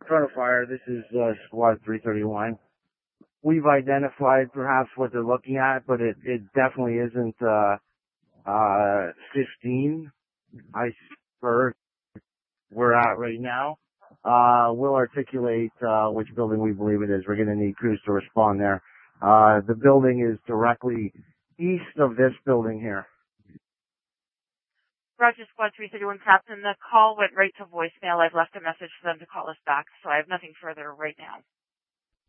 Front of fire, this is Squad 331. We've identified perhaps what they're looking at, but it definitely isn't 15 iceberg we're at right now. We'll articulate which building we believe it is. We're going to need crews to respond there. The building is directly east of this building here. Roger, Squad 331, Captain. The call went right to voicemail. I've left a message for them to call us back, so I have nothing further right now.